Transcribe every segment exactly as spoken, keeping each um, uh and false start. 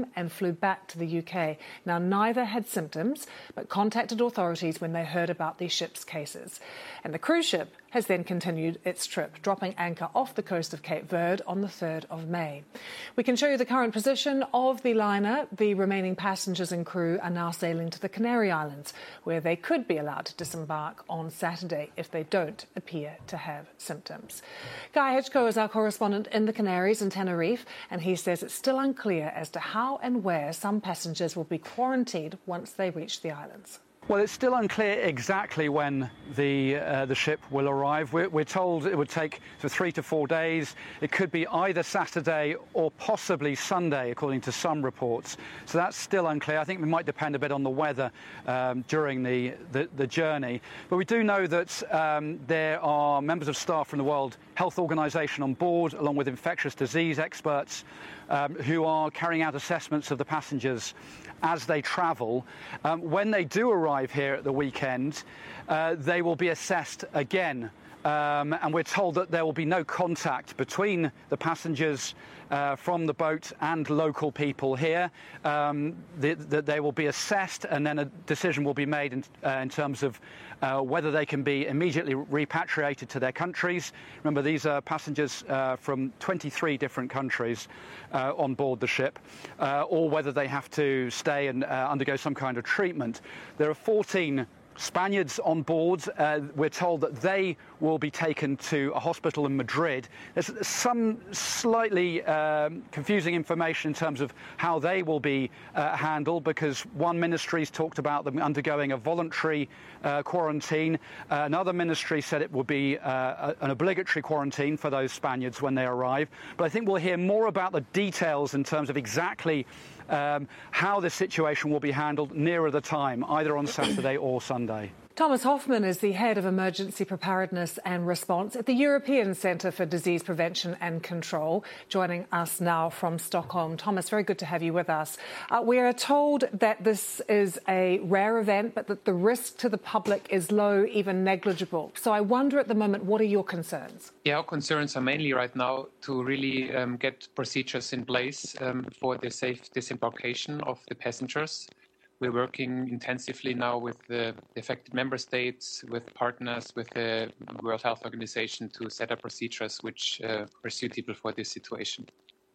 and flew back to the U K. Now, neither had symptoms, but contacted authorities when they heard about the ship's cases. And the cruise ship has then continued its trip, dropping anchor off the coast of Cape Verde on the third of May. We can show you the current position of the liner. The remaining passengers and crew are now sailing to the Canary Islands, where they could be allowed to disembark on Saturday if they don't appear to have symptoms. Guy Hitchcoe is our correspondent in the Canaries and Tenerife, and he says it's still unclear as to how and where some passengers will be quarantined once they reach the islands. Well, it's still unclear exactly when the uh, the ship will arrive. We're, we're told it would take for three to four days. It could be either Saturday or possibly Sunday, according to some reports. So that's still unclear. I think it might depend a bit on the weather um, during the, the, the journey. But we do know that um, there are members of staff from the World Health Organization on board, along with infectious disease experts, um, who are carrying out assessments of the passengers as they travel. Um, when they do arrive here at the weekend, uh, they will be assessed again. Um, and we're told that there will be no contact between the passengers uh, from the boat and local people here. Um, that the, they will be assessed, and then a decision will be made in, uh, in terms of uh, whether they can be immediately repatriated to their countries. Remember, these are passengers uh, from twenty-three different countries uh, on board the ship, uh, or whether they have to stay and uh, undergo some kind of treatment. There are fourteen Spaniards on board. Uh, we're told that they will be taken to a hospital in Madrid. There's some slightly um, confusing information in terms of how they will be uh, handled, because one ministry's talked about them undergoing a voluntary uh, quarantine. Uh, another ministry said it will be uh, an obligatory quarantine for those Spaniards when they arrive. But I think we'll hear more about the details in terms of exactly Um, how this situation will be handled nearer the time, either on Saturday or Sunday. Thomas Hoffman is the head of emergency preparedness and response at the European Centre for Disease Prevention and Control, joining us now from Stockholm. Thomas, very good to have you with us. Uh, we are told that this is a rare event, but that the risk to the public is low, even negligible. So I wonder at the moment, what are your concerns? Yeah, our concerns are mainly right now to really um, get procedures in place um, for the safe disembarkation of the passengers. We're working intensively now with the affected member states, with partners, with the World Health Organization to set up procedures which uh, are suitable for this situation.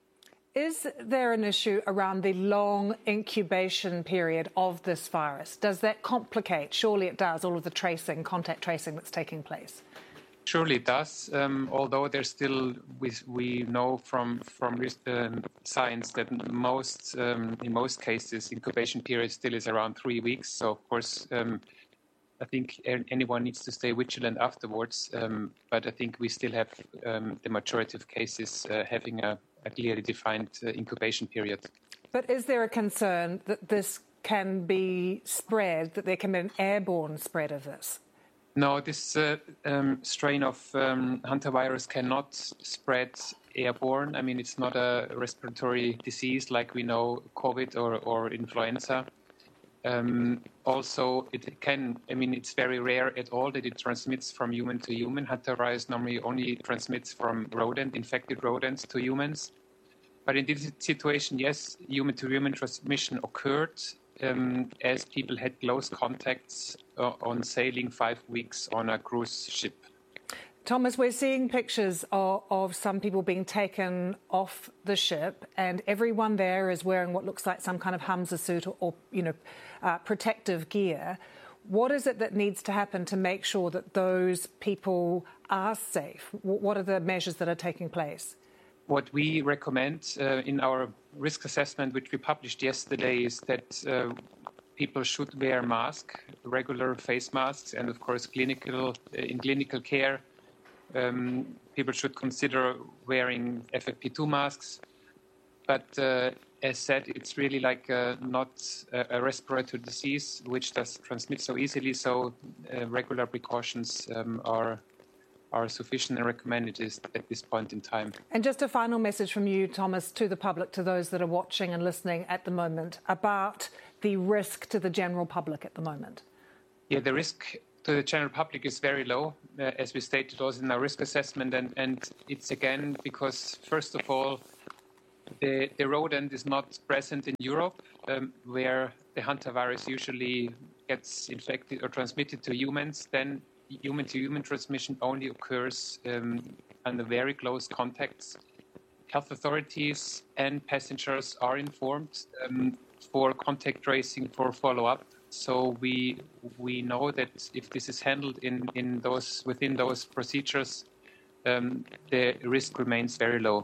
Is there an issue around the long incubation period of this virus? Does that complicate, surely it does, all of the tracing, contact tracing that's taking place? Surely it does, um, although there's still, we, we know from, from um, science that most, um, in most cases, incubation period still is around three weeks. So, of course, um, I think anyone needs to stay vigilant afterwards. Um, but I think we still have um, the majority of cases uh, having a, a clearly defined uh, incubation period. But is there a concern that this can be spread, that there can be an airborne spread of this? No, this uh, um, strain of um, hantavirus cannot spread airborne. I mean, it's not a respiratory disease like we know COVID or, or influenza. Um, also, it can, I mean, it's very rare at all that it transmits from human to human. Hantavirus normally only transmits from rodent, infected rodents to humans. But in this situation, yes, human-to-human transmission occurred um, as people had close contacts uh, on sailing five weeks on a cruise ship. Thomas, we're seeing pictures of, of some people being taken off the ship, and everyone there is wearing what looks like some kind of Hamza suit or, or you know, uh, protective gear. What is it that needs to happen to make sure that those people are safe? What are the measures that are taking place? What we recommend uh, in our risk assessment, which we published yesterday, is that uh, people should wear masks, regular face masks, and of course, clinical uh, in clinical care, um, people should consider wearing F F P two masks. But uh, as said, it's really like uh, not a, a respiratory disease which does transmit so easily. So uh, regular precautions um, are. are sufficient and recommended at this point in time. And just a final message from you, Thomas, to the public, to those that are watching and listening at the moment, about the risk to the general public at the moment. Yeah, the risk to the general public is very low, uh, as we stated also in our risk assessment. And, and it's again because, first of all, the, the rodent is not present in Europe, um, where the hantavirus usually gets infected or transmitted to humans. Then human-to-human transmission only occurs um, under very close contacts. Health authorities and passengers are informed um, for contact tracing, for follow-up. So we we know that if this is handled in, in those within those procedures, um, the risk remains very low.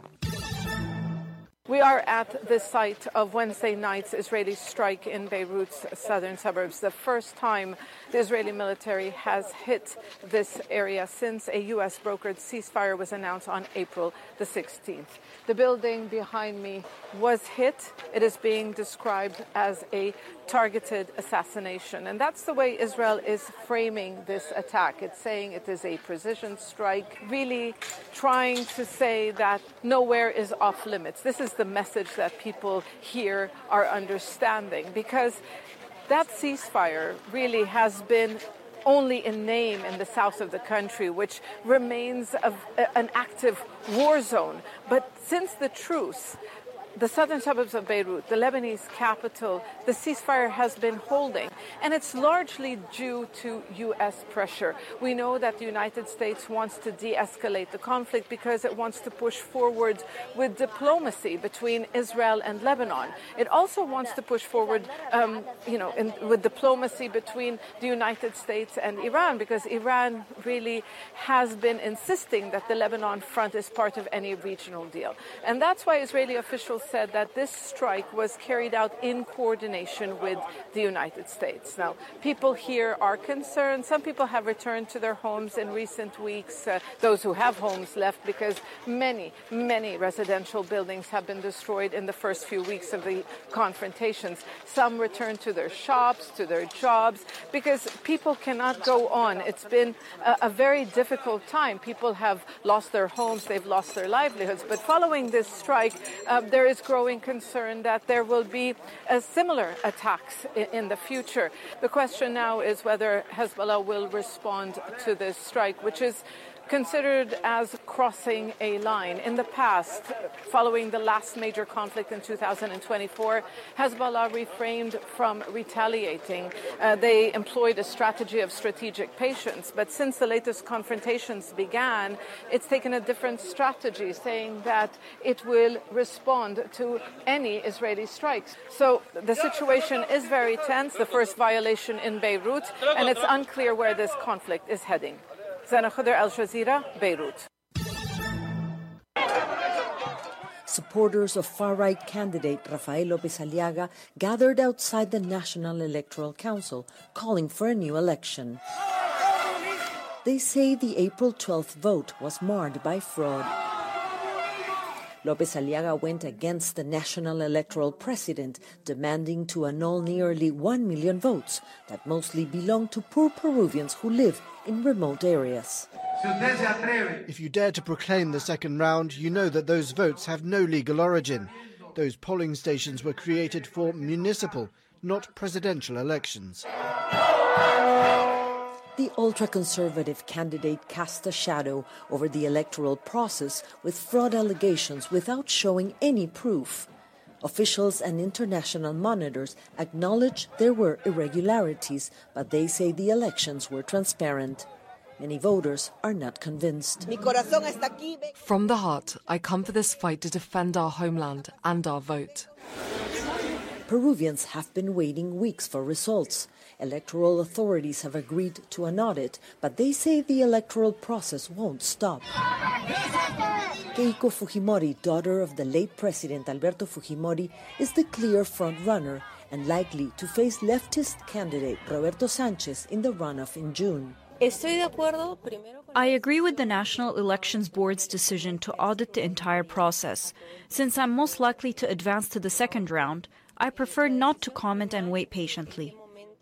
We are at the site of Wednesday night's Israeli strike in Beirut's southern suburbs, the first time the Israeli military has hit this area since a U S brokered ceasefire was announced on April the sixteenth. The building behind me was hit. It is being described as a targeted assassination. And that's the way Israel is framing this attack. It's saying it is a precision strike, really trying to say that nowhere is off limits. This is the message that people here are understanding, because that ceasefire really has been only in name in the south of the country, which remains a, an active war zone. But since the truce, the southern suburbs of Beirut, the Lebanese capital, the ceasefire has been holding. And it's largely due to U S pressure. We know that the United States wants to de-escalate the conflict because it wants to push forward with diplomacy between Israel and Lebanon. It also wants to push forward, um, you know, in, with diplomacy between the United States and Iran, because Iran really has been insisting that the Lebanon front is part of any regional deal. And that's why Israeli officials said that this strike was carried out in coordination with the United States. Now, people here are concerned. Some people have returned to their homes in recent weeks, uh, those who have homes left, because many, many residential buildings have been destroyed in the first few weeks of the confrontations. Some returned to their shops, to their jobs, because people cannot go on. It's been a, a very difficult time. People have lost their homes, they've lost their livelihoods. But following this strike, uh, there is growing concern that there will be uh, similar attacks in, in the future. The question now is whether Hezbollah will respond to this strike, which is considered as crossing a line. In the past, following the last major conflict in two thousand twenty-four, Hezbollah refrained from retaliating. Uh, they employed a strategy of strategic patience, but since the latest confrontations began, it's taken a different strategy, saying that it will respond to any Israeli strikes. So the situation is very tense, the first violation in Beirut, and it's unclear where this conflict is heading. Zana Khuder, Al Jazeera, Beirut. Supporters of far-right candidate Rafael López Aliaga gathered outside the National Electoral Council, calling for a new election. They say the April twelfth vote was marred by fraud. López Aliaga went against the National Electoral President, demanding to annul nearly one million votes that mostly belong to poor Peruvians who live in remote areas. If you dare to proclaim the second round, you know that those votes have no legal origin. Those polling stations were created for municipal, not presidential elections. The ultra-conservative candidate cast a shadow over the electoral process with fraud allegations without showing any proof. Officials and international monitors acknowledge there were irregularities, but they say the elections were transparent. Many voters are not convinced. From the heart, I come for this fight to defend our homeland and our vote. Peruvians have been waiting weeks for results. Electoral authorities have agreed to an audit, but they say the electoral process won't stop. Keiko Fujimori, daughter of the late President Alberto Fujimori, is the clear front-runner and likely to face leftist candidate Roberto Sanchez in the runoff in June. I agree with the National Elections Board's decision to audit the entire process. Since I'm most likely to advance to the second round, I prefer not to comment and wait patiently.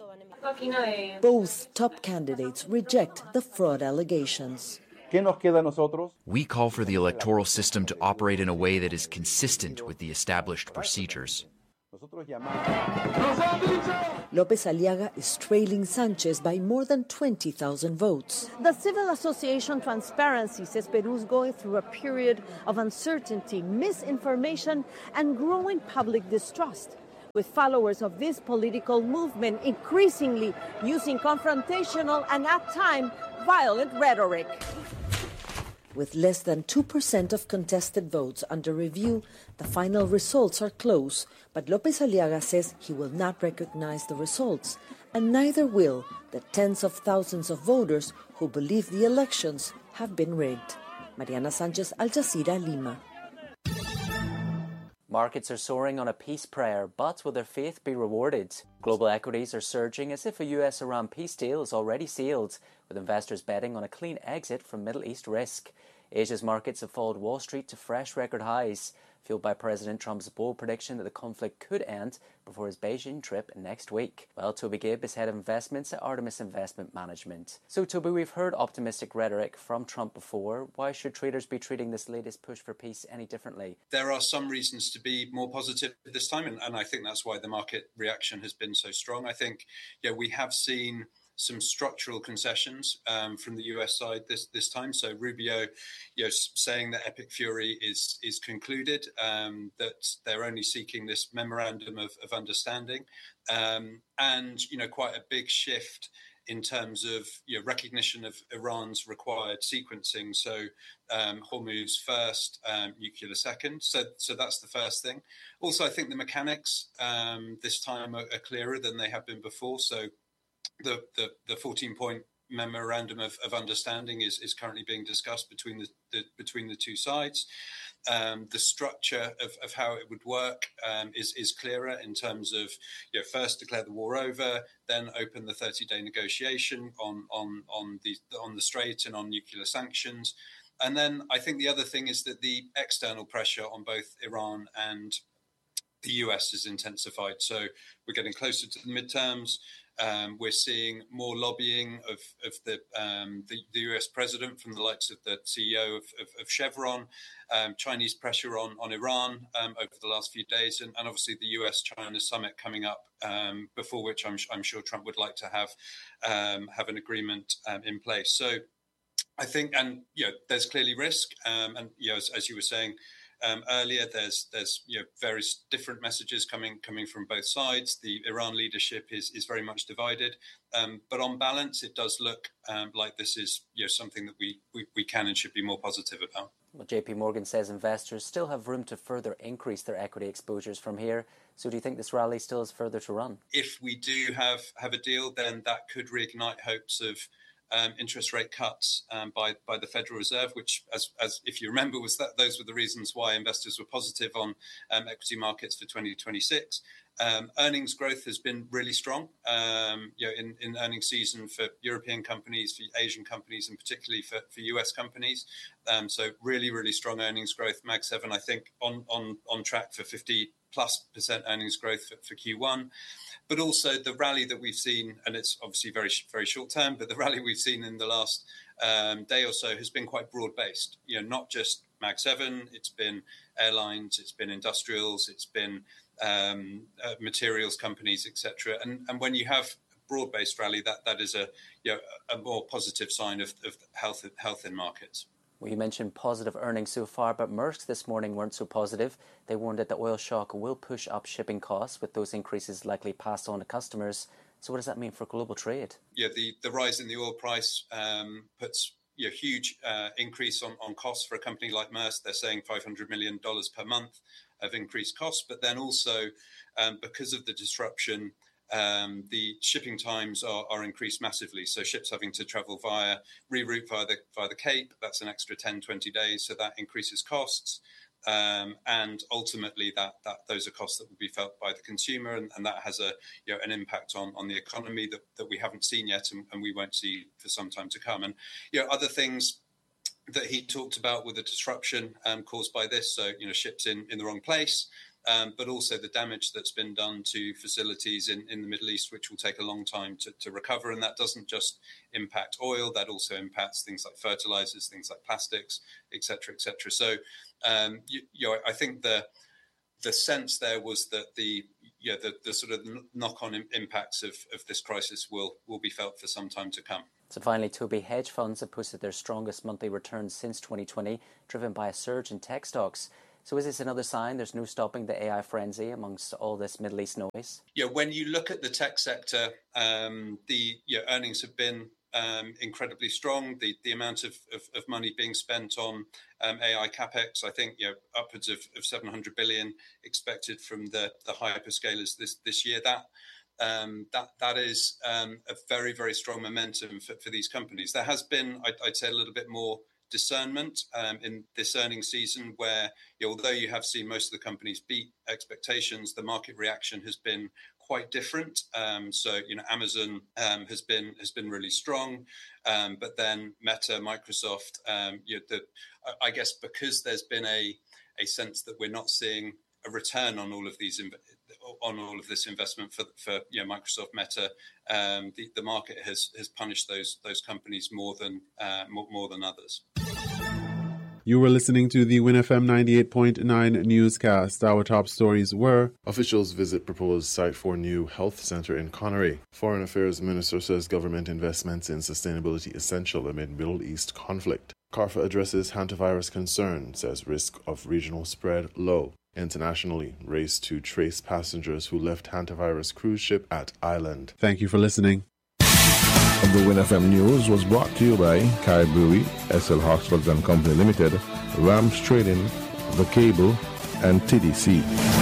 Both top candidates reject the fraud allegations. We call for the electoral system to operate in a way that is consistent with the established procedures. López Aliaga is trailing Sanchez by more than twenty thousand votes. The Civil Association Transparency says Peru is going through a period of uncertainty, misinformation, and growing public distrust, with followers of this political movement increasingly using confrontational and, at times, violent rhetoric. With less than two percent of contested votes under review, the final results are close, but López Aliaga says he will not recognize the results, and neither will the tens of thousands of voters who believe the elections have been rigged. Mariana Sanchez, Al Jazeera, Lima. Markets are soaring on a peace prayer, but will their faith be rewarded? Global equities are surging as if a U S Iran peace deal is already sealed, with investors betting on a clean exit from Middle East risk. Asia's markets have followed Wall Street to fresh record highs, fueled by President Trump's bold prediction that the conflict could end before his Beijing trip next week. Well, Toby Gibb is head of investments at Artemis Investment Management. So, Toby, we've heard optimistic rhetoric from Trump before. Why should traders be treating this latest push for peace any differently? There are some reasons to be more positive this time, and, and I think that's why the market reaction has been so strong. I think, yeah, we have seen some structural concessions um, from the U S side this this time. So Rubio, you know, saying that Epic Fury is is concluded, um, that they're only seeking this memorandum of, of understanding, um, and you know, quite a big shift in terms of you know, recognition of Iran's required sequencing. So um, Hormuz first, um, nuclear second. So so that's the first thing. Also, I think the mechanics um, this time are, are clearer than they have been before. So The, the, the fourteen-point memorandum of, of understanding is, is currently being discussed between the, the between the two sides. Um, the structure of, of how it would work um, is is clearer in terms of you know, first declare the war over, then open the thirty-day negotiation on on on the on the Strait and on nuclear sanctions, and then I think the other thing is that the external pressure on both Iran and the U S is intensified. So we're getting closer to the midterms. Um, we're seeing more lobbying of, of the, um, the the U S president from the likes of the C E O of, of, of Chevron, um, Chinese pressure on, on Iran um, over the last few days, and, and obviously the U S China summit coming up, um, before which I'm, I'm sure Trump would like to have um, have an agreement um, in place. So I think, and you know, there's clearly risk, um, and you know, as, as you were saying Um, earlier, there's there's you know various different messages coming coming from both sides. The Iran leadership is is very much divided, um, but on balance, it does look um, like this is you know something that we, we we can and should be more positive about. Well, J P Morgan says investors still have room to further increase their equity exposures from here. So, do you think this rally still has further to run? If we do have have a deal, then that could reignite hopes of Um, interest rate cuts um, by by the Federal Reserve, which, as as if you remember, was that those were the reasons why investors were positive on um, equity markets for twenty twenty-six. Um, earnings growth has been really strong, um, you know, in, in earnings season for European companies, for Asian companies, and particularly for, for U S companies. Um, so really, really strong earnings growth. Mag seven, I think, on on on track for fifty plus percent earnings growth for, for Q one. But also the rally that we've seen, and it's obviously very, very short term, but the rally we've seen in the last um, day or so has been quite broad based. You know, not just Mag seven, it's been airlines, it's been industrials, it's been um, uh, materials companies, et cetera. And and when you have a broad based rally, that that is a you know a more positive sign of, of health health in markets. Well, you mentioned positive earnings so far, but Maersk this morning weren't so positive. They warned that the oil shock will push up shipping costs, with those increases likely passed on to customers. So what does that mean for global trade? Yeah, the, the rise in the oil price um, puts you know, huge uh, increase on, on costs for a company like Maersk. They're saying five hundred million dollars per month of increased costs. But then also, um, because of the disruption, Um, the shipping times are, are increased massively. So ships having to travel via, reroute via the, via the Cape, that's an extra ten, twenty days. So that increases costs. Um, and ultimately that, that those are costs that will be felt by the consumer. And, and that has a, you know, an impact on, on the economy that, that we haven't seen yet and, and we won't see for some time to come. And, you know, other things that he talked about with the disruption um, caused by this. So, you know, ships in, in the wrong place. Um, but also the damage that's been done to facilities in, in the Middle East, which will take a long time to, to recover. And that doesn't just impact oil, that also impacts things like fertilizers, things like plastics, et cetera, et cetera. So, um, you, you know, I think the the sense there was that the yeah, the, the sort of knock-on impacts of, of this crisis will, will be felt for some time to come. So finally, Toby, hedge funds have posted their strongest monthly returns since twenty twenty, driven by a surge in tech stocks. So is this another sign there's no stopping the A I frenzy amongst all this Middle East noise? Yeah, when you look at the tech sector, um, the yeah, earnings have been um, incredibly strong. The the amount of, of, of money being spent on um, A I capex, I think, you know, upwards of, of seven hundred billion expected from the, the hyperscalers this, this year. That um, that that is um, a very, very strong momentum for, for these companies. There has been, I'd, I'd say, a little bit more discernment um, in this earnings season where, you know, although you have seen most of the companies beat expectations, the market reaction has been quite different. Um, so, you know, Amazon um, has been has been really strong, um, but then Meta, Microsoft, um, you know, the, I guess because there's been a a sense that we're not seeing a return on all of these on all of this investment for for you know, Microsoft, Meta, um, the, the market has has punished those those companies more than uh, more, more than others. You were listening to the Win F M ninety-eight point nine newscast. Our top stories were: officials visit proposed site for new health centre in Connery. Foreign Affairs Minister says government investments in sustainability essential amid Middle East conflict. CARFA addresses hantavirus concern, says risk of regional spread low. Internationally, race to trace passengers who left hantavirus cruise ship at island. Thank you for listening. The Win F M News was brought to you by Kai Brewery, S L Hoxford and Company Limited, Rams Trading, The Cable, and T D C.